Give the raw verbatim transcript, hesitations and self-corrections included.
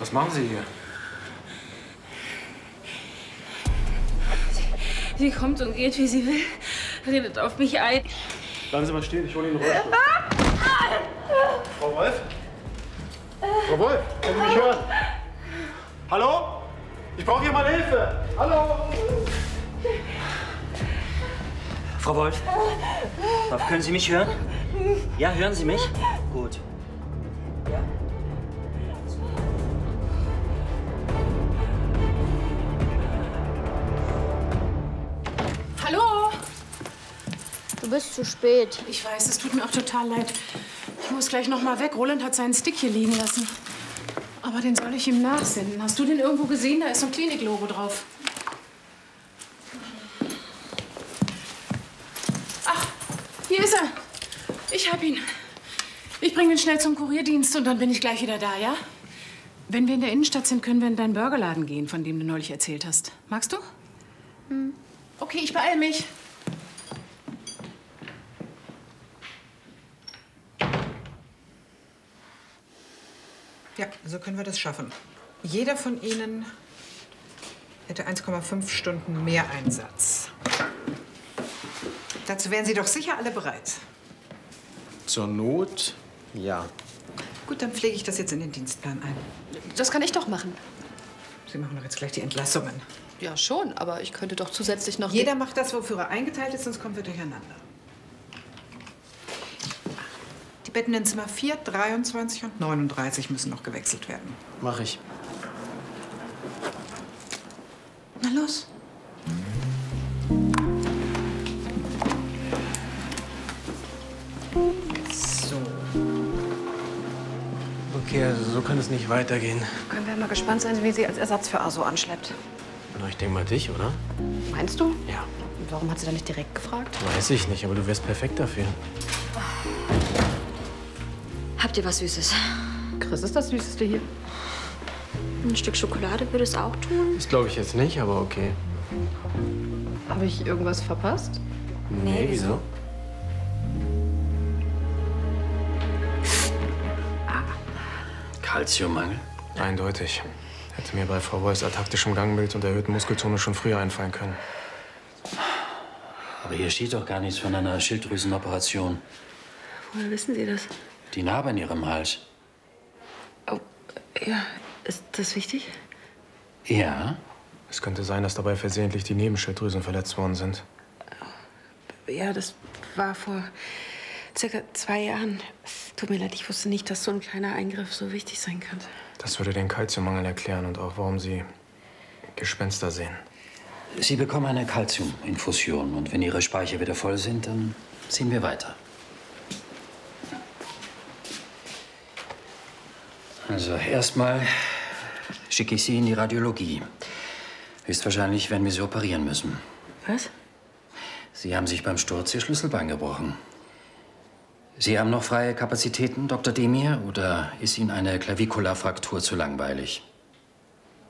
Was machen Sie hier? Sie, sie kommt und geht, wie sie will. Redet auf mich ein. Bleiben Sie mal stehen, ich hole Ihnen einen Rollstuhl. Frau Wolf? Frau Wolf, können Sie mich hören? Hallo? Ich brauche hier mal Hilfe. Hallo? Frau Wolf? Wolf, können Sie mich hören? Ja, hören Sie mich? Gut. Ja? Hallo? Du bist zu spät. Ich weiß, es tut mir auch total leid. Ich muss gleich noch mal weg. Roland hat seinen Stick hier liegen lassen. Aber den soll ich ihm nachsenden. Hast du den irgendwo gesehen? Da ist so ein Kliniklogo drauf. Ach, hier ist er. Ich hab ihn. Ich bringe ihn schnell zum Kurierdienst und dann bin ich gleich wieder da, ja? Wenn wir in der Innenstadt sind, können wir in deinen Burgerladen gehen, von dem du neulich erzählt hast. Magst du? Hm. Okay, ich beeil mich. Ja, so können wir das schaffen. Jeder von Ihnen hätte eins Komma fünf Stunden mehr Einsatz. Dazu wären Sie doch sicher alle bereit. Zur Not, ja. Gut, dann pflege ich das jetzt in den Dienstplan ein. Das kann ich doch machen. Sie machen doch jetzt gleich die Entlassungen. Ja, schon, aber ich könnte doch zusätzlich noch... Jeder macht das, wofür er eingeteilt ist, sonst kommen wir durcheinander. Die Betten in Zimmer vier, dreiundzwanzig und neununddreißig müssen noch gewechselt werden. Mach ich. Na los. So. Okay, also so kann es nicht weitergehen. Können wir mal gespannt sein, wie sie als Ersatz für Aso anschleppt. Na, ich denke mal dich, oder? Meinst du? Ja. Und warum hat sie da nicht direkt gefragt? Weiß ich nicht, aber du wärst perfekt dafür. Habt ihr was Süßes? Chris ist das Süßeste hier. Ein Stück Schokolade würde es auch tun? Das glaube ich jetzt nicht, aber okay. Habe ich irgendwas verpasst? Nee, wieso? Kalziummangel? Eindeutig. Hätte mir bei Frau Wolfs ataktischem Gangbild und erhöhten Muskeltonus schon früher einfallen können. Aber hier steht doch gar nichts von einer Schilddrüsenoperation. Woher wissen Sie das? Die Narbe in Ihrem Hals. Oh, ja. Ist das wichtig? Ja? Es könnte sein, dass dabei versehentlich die Nebenschilddrüsen verletzt worden sind. Ja, das war vor circa zwei Jahren. Es tut mir leid, ich wusste nicht, dass so ein kleiner Eingriff so wichtig sein könnte. Das würde den Kalziummangel erklären und auch, warum Sie Gespenster sehen. Sie bekommen eine Kalziuminfusion. Und wenn Ihre Speicher wieder voll sind, dann ziehen wir weiter. Also erstmal schicke ich Sie in die Radiologie. Höchstwahrscheinlich werden wir Sie operieren müssen. Was? Sie haben sich beim Sturz Ihr Schlüsselbein gebrochen. Sie haben noch freie Kapazitäten, Doktor Demir, oder ist Ihnen eine Klavikularfraktur zu langweilig?